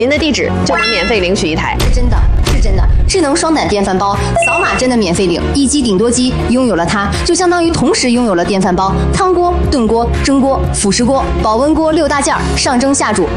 您的地址就能免费领取一台。 是真的，是真的。智能双胆电饭煲，扫码真的免费领，一机顶多机，拥有了它，就相当于同时拥有了电饭煲、汤锅、炖锅、蒸锅、辅食锅、保温锅6大件，上蒸下煮，